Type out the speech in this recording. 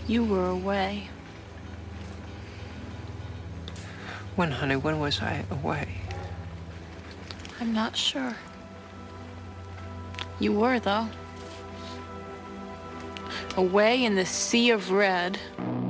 You were away. When, honey? When was I away? I'm not sure. You were, though. Away in the sea of red.